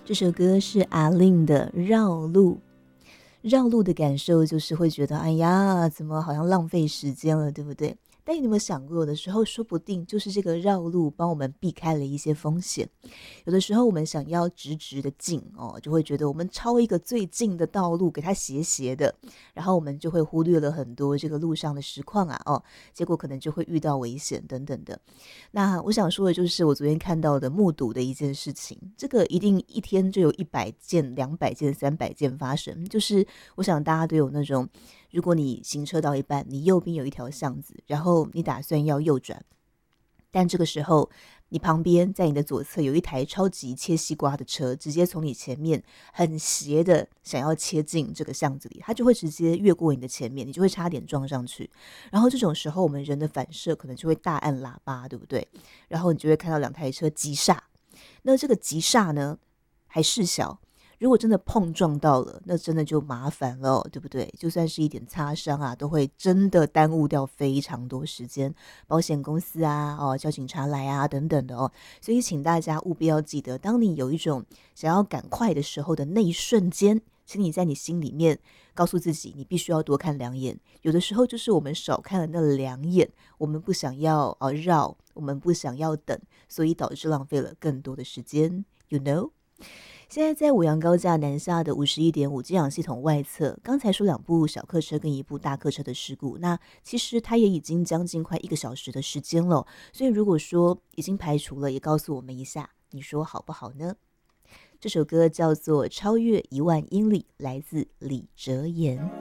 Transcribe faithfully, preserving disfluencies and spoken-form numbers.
这首歌是阿令的《绕路》。绕路的感受就是会觉得，哎呀，怎么好像浪费时间了，对不对？但你有没有想过，有的时候说不定就是这个绕路帮我们避开了一些风险。有的时候我们想要直直的进哦，就会觉得我们抄一个最近的道路，给它斜斜的，然后我们就会忽略了很多这个路上的实况啊，哦，结果可能就会遇到危险等等的。那我想说的就是我昨天看到的、目睹的一件事情，这个一定一天就有一百件、两百件、三百件发生。就是我想大家都有那种，如果你行车到一半，你右边有一条巷子，然后你打算要右转，但这个时候你旁边在你的左侧有一台超级切西瓜的车，直接从你前面很斜的想要切进这个巷子里，它就会直接越过你的前面，你就会差点撞上去。然后这种时候我们人的反射可能就会大按喇叭，对不对？然后你就会看到两台车急刹。那这个急刹呢还事小，如果真的碰撞到了，那真的就麻烦了哦，对不对？就算是一点擦伤啊，都会真的耽误掉非常多时间，保险公司啊，哦，叫警察来啊，等等的哦。所以请大家务必要记得，当你有一种想要赶快的时候的那一瞬间，请你在你心里面告诉自己，你必须要多看两眼。有的时候就是我们少看了那两眼，我们不想要呃绕，我们不想要等，所以导致浪费了更多的时间。You know？现在在五羊高架南下的五十一点五接氧系统外侧，刚才说两部小客车跟一部大客车的事故，那其实它也已经将近快一个小时的时间了。所以如果说已经排除了，也告诉我们一下，你说好不好呢？这首歌叫做《超越一万英里》，来自李哲言。